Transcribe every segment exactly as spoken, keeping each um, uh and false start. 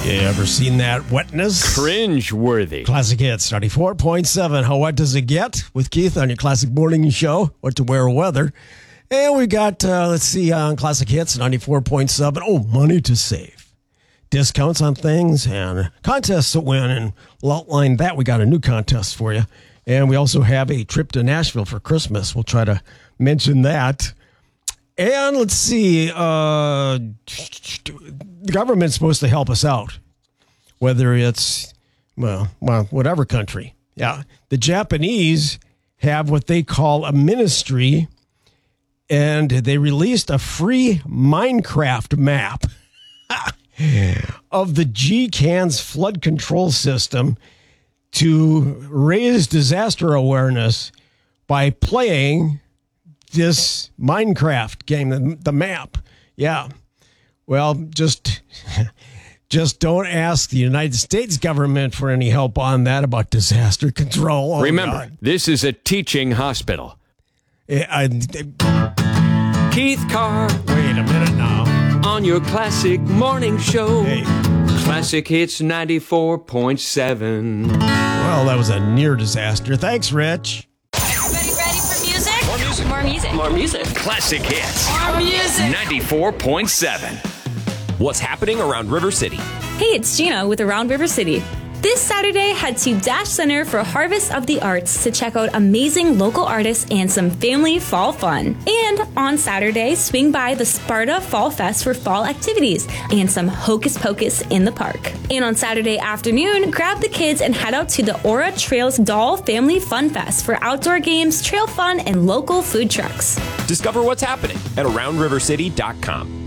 You ever seen that wetness? Cringe-worthy. Classic Hits, ninety-four point seven. How wet does it get? With Keith on your Classic Morning Show. What to wear weather. And we got, uh, let's see, on Classic Hits, ninety-four point seven. Oh, money to save. Discounts on things and contests to win. And we'll outline that. We got a new contest for you. And we also have a trip to Nashville for Christmas. We'll try to mention that. And let's see, uh, the government's supposed to help us out, whether it's, well, well, whatever country. Yeah. The Japanese have what they call a ministry, and they released a free Minecraft map of the G CAN's flood control system to raise disaster awareness by playing this Minecraft game, the, the map. Yeah. Well, just just don't ask the United States government for any help on that about disaster control. Oh, Remember, God. This is a teaching hospital. Yeah, I, Keith Carr wait a minute now. on your Classic Morning Show. Hey. Classic Hits ninety-four point seven. Well, that was a near disaster. Thanks, Rich. Ready, ready for music? More music. More music. More music. Classic Hits More music. ninety-four point seven. What's happening around River City? Hey, it's Gina with Around River City. This Saturday, head to Dash Center for Harvest of the Arts to check out amazing local artists and some family fall fun. And on Saturday, swing by the Sparta Fall Fest for fall activities and some hocus pocus in the park. And on Saturday afternoon, grab the kids and head out to the Aura Trails Doll Family Fun Fest for outdoor games, trail fun, and local food trucks. Discover what's happening at around river city dot com.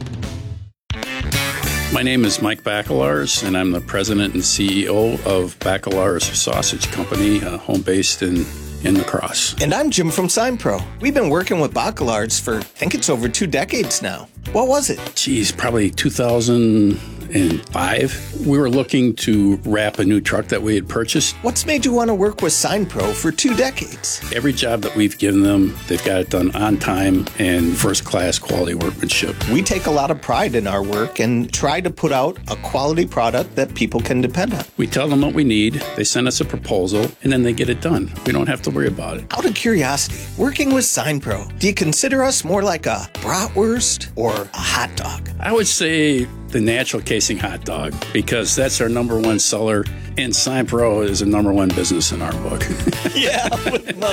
My name is Mike Bacalarz, and I'm the president and C E O of Bacalarz Sausage Company, uh, home based in, in La Crosse. And I'm Jim from SignPro. We've been working with Bacalarz for, I think it's over two decades now. What was it? Geez, probably two thousand five. We were looking to wrap a new truck that we had purchased. What's made you want to work with SignPro for two decades? Every job that we've given them, they've got it done on time and first-class quality workmanship. We take a lot of pride in our work and try to put out a quality product that people can depend on. We tell them what we need, they send us a proposal, and then they get it done. We don't have to worry about it. Out of curiosity, working with SignPro, do you consider us more like a bratwurst or a hot dog? I would say the natural casing hot dog, because that's our number one seller, and SignPro is the number one business in our book. Yeah.